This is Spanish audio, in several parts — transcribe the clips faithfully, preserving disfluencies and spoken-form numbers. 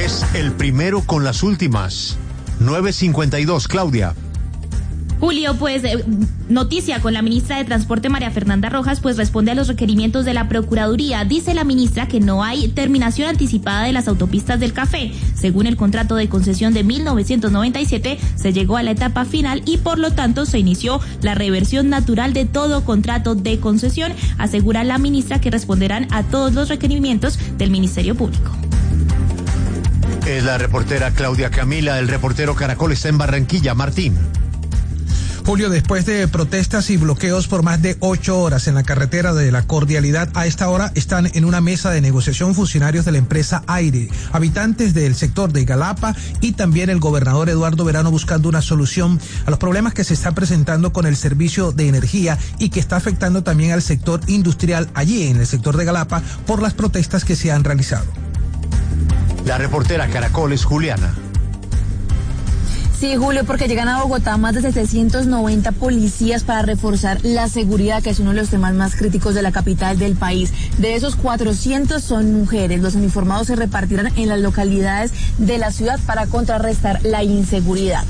Es el primero con las últimas. nueve cincuenta y dos, Claudia. Julio, pues, eh, noticia con la ministra de Transporte, María Fernanda Rojas, pues responde a los requerimientos de la Procuraduría. Dice la ministra que no hay terminación anticipada de las autopistas del Café. Según el contrato de concesión de mil novecientos noventa y siete, se llegó a la etapa final y por lo tanto se inició la reversión natural de todo contrato de concesión. Asegura la ministra que responderán a todos los requerimientos del Ministerio Público. Es la reportera Claudia Camila. El reportero Caracol está en Barranquilla. Martín. Julio, después de protestas y bloqueos por más de ocho horas en la carretera de la Cordialidad, a esta hora están en una mesa de negociación funcionarios de la empresa Aire, habitantes del sector de Galapa y también el gobernador Eduardo Verano buscando una solución a los problemas que se están presentando con el servicio de energía y que está afectando también al sector industrial allí en el sector de Galapa por las protestas que se han realizado. La reportera Caracol es Juliana. Sí, Julio, porque llegan a Bogotá más de setecientos noventa policías para reforzar la seguridad, que es uno de los temas más críticos de la capital del país. De esos, cuatrocientos son mujeres. Los uniformados se repartirán en las localidades de la ciudad para contrarrestar la inseguridad.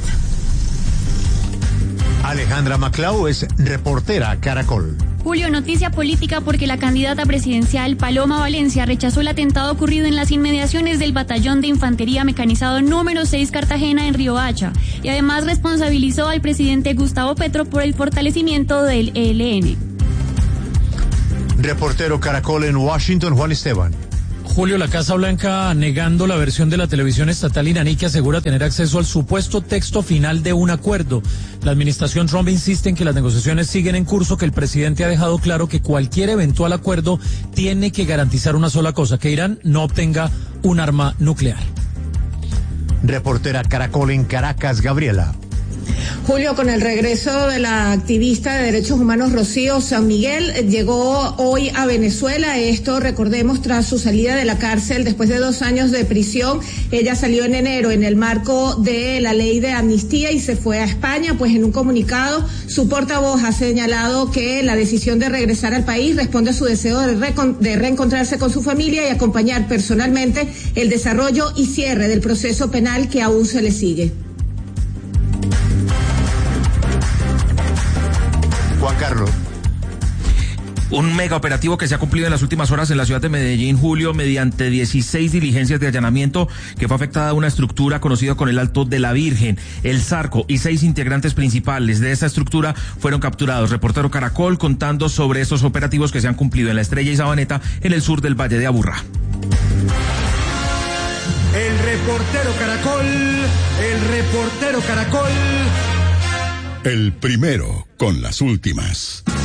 Alejandra Maclau es reportera Caracol. Julio, noticia política porque la candidata presidencial Paloma Valencia rechazó el atentado ocurrido en las inmediaciones del Batallón de Infantería Mecanizado número seis Cartagena en Riohacha y además responsabilizó al presidente Gustavo Petro por el fortalecimiento del E L N. Reportero Caracol en Washington, Juan Esteban. Julio, la Casa Blanca negando la versión de la televisión estatal iraní que asegura tener acceso al supuesto texto final de un acuerdo. La administración Trump insiste en que las negociaciones siguen en curso, que el presidente ha dejado claro que cualquier eventual acuerdo tiene que garantizar una sola cosa, que Irán no obtenga un arma nuclear. Reportera Caracol en Caracas, Gabriela. Julio, con el regreso de la activista de derechos humanos Rocío San Miguel, llegó hoy a Venezuela. Esto, recordemos, tras su salida de la cárcel después de dos años de prisión. Ella salió en enero en el marco de la ley de amnistía y se fue a España. Pues en un comunicado, su portavoz ha señalado que la decisión de regresar al país responde a su deseo de, recon- de reencontrarse con su familia y acompañar personalmente el desarrollo y cierre del proceso penal que aún se le sigue. Juan Carlos. Un mega operativo que se ha cumplido en las últimas horas en la ciudad de Medellín, Julio, mediante dieciséis diligencias de allanamiento que fue afectada a una estructura conocida con el Alto de la Virgen. El Zarco y seis integrantes principales de esa estructura fueron capturados. Reportero Caracol contando sobre estos operativos que se han cumplido en La Estrella y Sabaneta, en el sur del Valle de Aburrá. El reportero Caracol, el reportero Caracol. El primero con las últimas.